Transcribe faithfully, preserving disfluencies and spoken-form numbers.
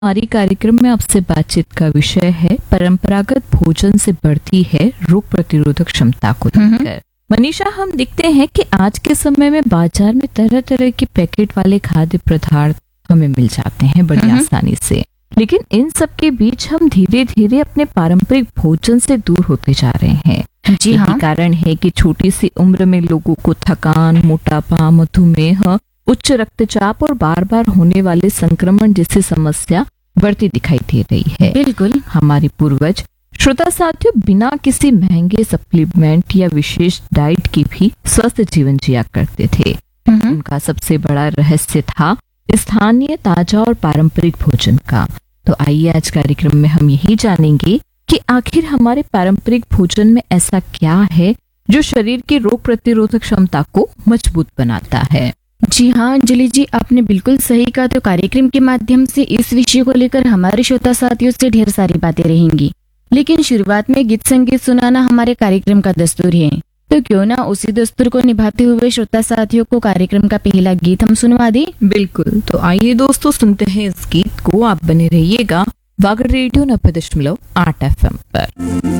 हमारी कार्यक्रम में आपसे बातचीत का विषय है परंपरागत भोजन से बढ़ती है रोग प्रतिरोधक क्षमता को लेकर। मनीषा, हम देखते हैं कि आज के समय में बाजार में तरह तरह के पैकेट वाले खाद्य पदार्थ हमें मिल जाते हैं बड़ी आसानी से, लेकिन इन सब के बीच हम धीरे धीरे अपने पारंपरिक भोजन से दूर होते जा रहे हैं। जी हाँ। कारण है कि छोटी सी उम्र में लोगों को थकान, मोटापा, मधुमेह, उच्च रक्तचाप और बार बार होने वाले संक्रमण जैसी समस्या बढ़ती दिखाई दे रही है। बिल्कुल। हमारे पूर्वज श्रोता साथियों बिना किसी महंगे सप्लीमेंट या विशेष डाइट की भी स्वस्थ जीवन जिया करते थे। उनका सबसे बड़ा रहस्य था स्थानीय, ताजा और पारंपरिक भोजन का। तो आइए आज कार्यक्रम में हम यही जानेंगे कि आखिर हमारे पारंपरिक भोजन में ऐसा क्या है जो शरीर की रोग प्रतिरोधक क्षमता को मजबूत बनाता है। जी हाँ अंजलि जी, आपने बिल्कुल सही कहा। तो कार्यक्रम के माध्यम से इस विषय को लेकर हमारे श्रोता साथियों से ढेर सारी बातें रहेंगी, लेकिन शुरुआत में गीत संगीत सुनाना हमारे कार्यक्रम का दस्तूर है। तो क्यों ना उसी दस्तूर को निभाते हुए श्रोता साथियों को कार्यक्रम का पहला गीत हम सुनवा दें। बिल्कुल, तो आइए दोस्तों सुनते हैं इस गीत को। आप बने रहिएगा वागड़ रेडियो नब्बे दशमलव आठ एफ एम पर।